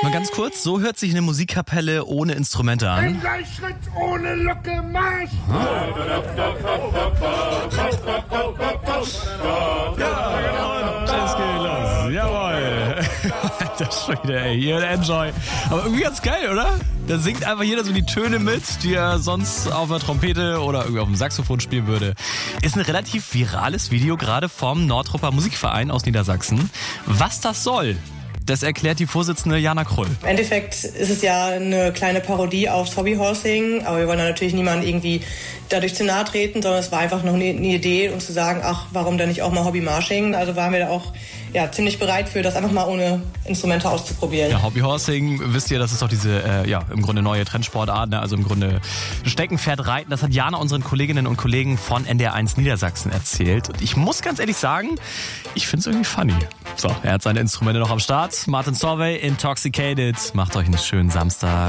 Mal ganz kurz, so hört sich eine Musikkapelle ohne Instrumente an. Ein Gleichschritt ohne Locke, Marsch! Das geht los. Jawohl. Das schon wieder, ey. Hier, Enjoy. Aber irgendwie ganz geil, oder? Da singt einfach jeder so die Töne mit, die er sonst auf der Trompete oder irgendwie auf dem Saxophon spielen würde. Ist ein relativ virales Video, gerade vom Nordtrupper Musikverein aus Niedersachsen. Was das soll, das erklärt die Vorsitzende Jana Krull. Im Endeffekt ist es ja eine kleine Parodie aufs Hobbyhorsing, aber wir wollen da natürlich niemandem irgendwie dadurch zu nahe treten, sondern es war einfach noch eine Idee, uns zu sagen, ach, warum denn nicht auch mal Hobbymarsching? Also waren wir da auch ziemlich bereit für, das einfach mal ohne Instrumente auszuprobieren. Ja, Hobbyhorsing, wisst ihr, das ist doch diese, im Grunde neue Trendsportart, ne? Also im Grunde Steckenpferdreiten. Das hat Jana unseren Kolleginnen und Kollegen von NDR1 Niedersachsen erzählt. Und ich muss ganz ehrlich sagen, ich finde es irgendwie funny. So, er hat seine Instrumente noch am Start. Martin Solveig, Intoxicated. Macht euch einen schönen Samstag.